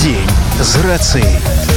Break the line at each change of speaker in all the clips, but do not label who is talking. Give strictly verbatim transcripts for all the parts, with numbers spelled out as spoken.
Дзень з рацыяй.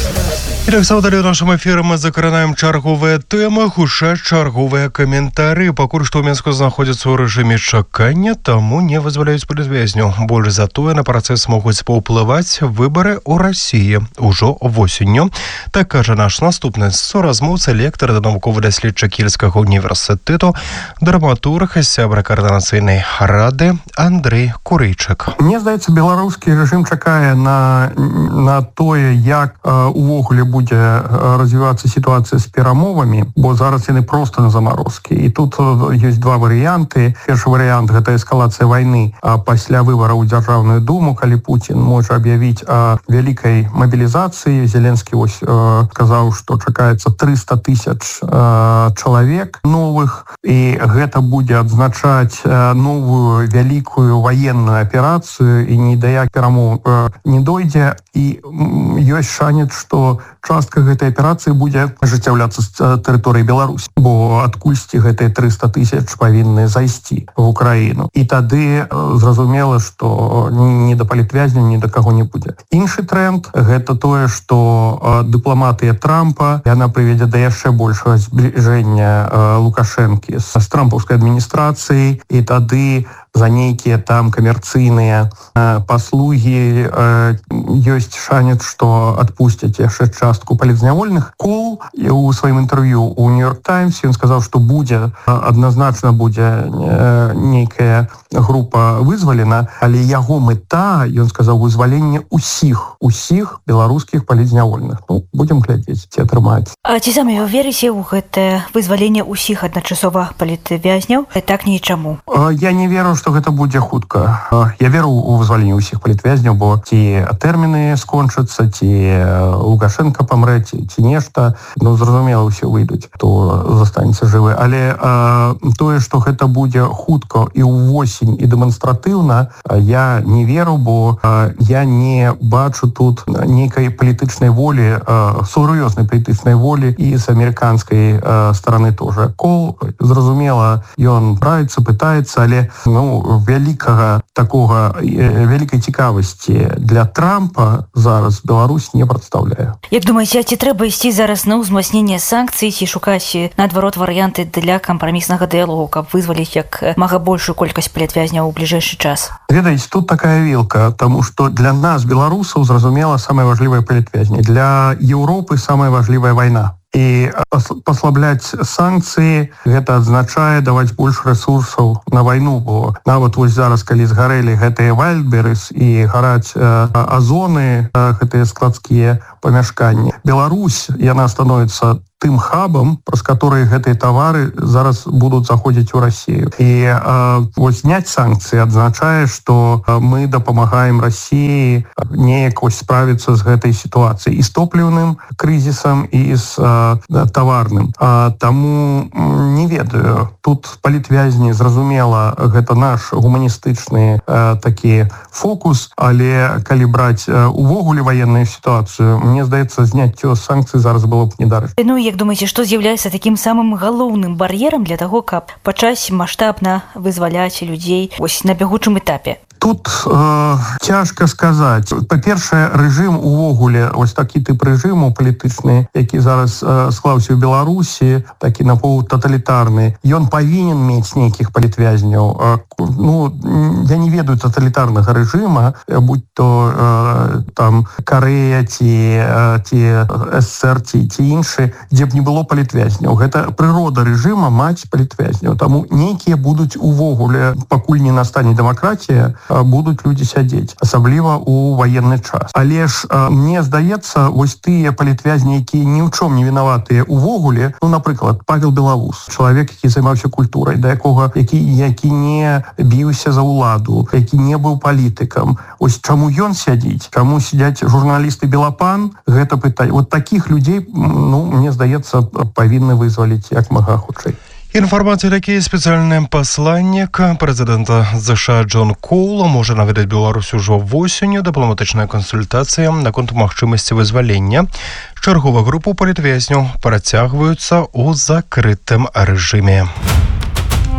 І так саўдалі ў нашым эфіры мы закранаем чарговыя тэмы, хутчэй чарговыя каментары. Пакуль што ў Мінску знаходзіцца ў рэжыме чакання, таму не вызваляюць палітвязню. Больш за тое, на працэс могуць паўплываць выбары ў Расіі ўжо восенню. Так кажа наш наступны суразмоўца, лектар да навукова-даследча Кельцкага універсітэту, драматург, сябра каардынацыйнай рады Андрэй Курыйчык.
Мне здаецца, беларускі рэжым чакае на, на тое, як э, увогуле будзе развівацца сітуацыя з перамовамі, бо зараз яны проста на замарозкі. І тут ёсць два варыянты. Першы варыянт — гэта эскалацыя вайны, а пасля выбараў у Дзяржаўную думу, калі Пуцін можа аб'явіць о вялікай мабілізацыі. Зеленскі вось э, сказаў, што чакаецца трыста тысяч э, чалавек новых, і гэта будзе адзначаць э, новую вялікую ваенную аперацыю, і ні да як перамоў э, не дойдзе. І ёсць шанец, што частка гэтай аперацыі будзе ажыццяўляцца з тэрыторыі Беларусі, бо адкульсьці гэтыя трыста тысяч павінны зайсці в Украіну. І тады зразумела, што ні да палітвязня, ні да каго не будзе. Іншы тренд — гэта тое, што дыпламатыя Трампа, яна прывядзе да яшчэ большага збліжэння Лукашэнкі з трампаўскай адміністрацыяй, і тады за нейкія там камерцыйныя э, паслугі э, ёсць шанец, што адпусцяць яшчэ частку палітзнявольных. Кол у сваім інтэрв'ю у Нью-Йорк Таймс ён сказаў, што будзе, адназначна будзе э, нейкая група вызвалена, але яго мэта, ён сказаў, вызваленне ўсіх, усіх беларускіх палітзнявольных. Ну, будзем глядзець, ці атрымаецца.
А ці самі вы верыце ў гэтае вызваленне ўсіх адначасова палітвязняў? Так ні чаму.
Э, я не веру, што гэта будзе хутка. Я веру ў вызваленне ўсіх палітвязняў, бо ці тэрміны скончацца, ці Лукашенко памрэ, ці, ці нешта. Ну, зразумела, ўсе выйдуць, хто застанецца жывы. Але а, тое, што гэта будзе хутка і ўвосень, і дэманстратыўна, я не веру, бо а, я не бачу тут нейкай палітычнай волі, а, сур'ёзнай палітычнай волі і з амерыканскай а, стараны тоже. Кол, зразумела, ён праецца, пытаецца, але ну, вялікага такога вялікай цікавасці для Трампа зараз Беларусь не прадстаўляе.
Як думаеце, ці трэба ісці зараз на ўзмацненне санкцый, ці шукаць наадварот варыянты для кампраміснага дыялогу, каб вызваліць як мага большую колькасць палітвязняў у бліжэйшы час?
Ведаеце, тут такая вілка, таму што для нас, беларусаў, зразумела, самае важлівае палітвязні. Для Еўропы самая важлівая вайна. І паслабляць санкцыі — гэта адзначае даваць больш рэсурсаў на вайну, бо нават вось зараз, калі згарэлі гэтыя Вайлдберрыс і гараць э, азоны, э, гэтыя складскія памяшканні, Беларусь, яна становіцца тым хабам, праз которые гэтыя тавары зараз будуць заходзіць у Расію. І э, вось зняць санкцыі адзначае, што мы дапамагаем Расіі неяк вось справіцца з гэтай сітуацыяй і з топліўным крызісам, і з э, таварным. А, таму не ведаю. Тут палітвязні, зразумела, гэта наш гуманістычны э, такі фокус, але калі браць э, увогуле ваенную сітуацыю, мне здаецца, зняццё санкцый зараз было б недарэчна.
Ну, як думаеце, што з'яўляецца такім самым галоўным бар'ерам для таго, каб пачаць маштабна вызваляць людзей ось на бягучым этапе?
Тут э, цяжка сказаць. Па-першае, рэжым увогуле, ось такі тып рэжыму палітычны, які зараз э, склаўся ў Беларусі, такі напаўтаталітарны, ён павінен мець нейкіх палітвязняў. Э, ну, я не ведаю таталітарнага рэжыма, будь то э, там Карэя, ці, э, ці СССР, ці, ці іншы, дзе б не было палітвязняў. Гэта прырода рэжыма маць палітвязняў. Таму нейкія будуць увогуле, пакуль не настане дэмакратія, будуць людзі сядзець, асабліва ў ваенны час. Але ж э, мне здаецца, вось тыя палітвязні, якія ні ў чом не вінаватыя увогуле, ну, напрыклад, Павел Белавус, чалавек, які займаўся культурай, да якога які, які не біўся за ўладу, які не быў палітыкам. Ось чаму ён сядзіць, чаму сядзяць журналісты Белапан, гэта пытанне. Вот такіх людзей, ну, мне здаецца, павінны вызваліць як мага хутчэй.
Інфармацыя такі спецыяльны пасланнік прэзідэнта ЗША Джон Коул можа наведаць Беларусь ужо восенню. Дыпламатычная кансультацыя наконт магчымасці вызвалення. Чарговая група палітвязняў працягваюцца ў закрытым рэжыме.